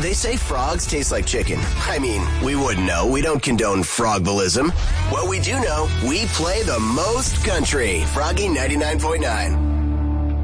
They say frogs taste like chicken. I mean, we wouldn't know. We don't condone frogvalism. What we do know, we play the most country. Froggy 99.9.